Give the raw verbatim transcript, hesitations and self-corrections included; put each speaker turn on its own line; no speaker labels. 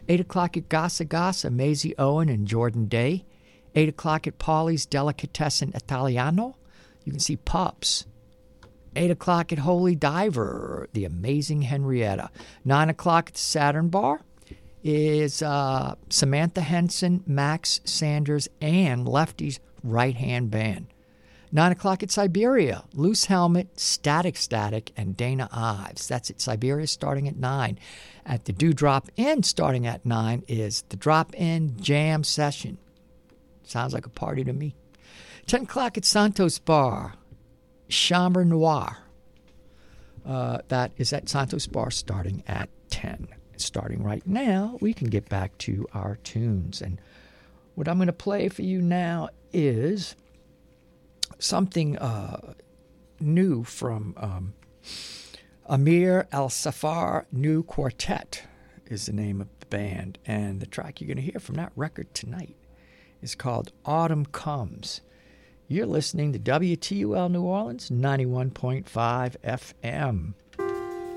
eight o'clock at Gasa Gasa, Maisie Owen and Jordan Day. eight o'clock at Paulie's Delicatessen Italiano. You can see pups. eight o'clock at Holy Diver, the amazing Henrietta. nine o'clock at the Saturn Bar is uh, Samantha Henson, Max Sanders, and Lefty's right-hand band. nine o'clock at Siberia, Loose Helmet, Static Static, and Dana Ives. That's at Siberia starting at nine. At the Do Drop In starting at nine is the Drop In Jam Session. Sounds like a party to me. ten o'clock at Santos Bar, Chambre Noir. Uh, that is at Santos Bar starting at ten. Starting right now, we can get back to our tunes. And what I'm going to play for you now is something uh, new from um, Amir Al-Safar New Quartet is the name of the band. And the track you're going to hear from that record tonight is called Autumn Comes. You're listening to W T U L New Orleans, ninety-one point five F M.